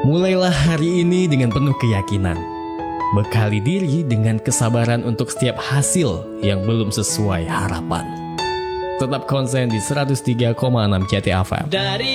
Mulailah hari ini dengan penuh keyakinan. Bekali diri dengan kesabaran untuk setiap hasil yang belum sesuai harapan. Tetap konsen di 103,6 CTFM. Dari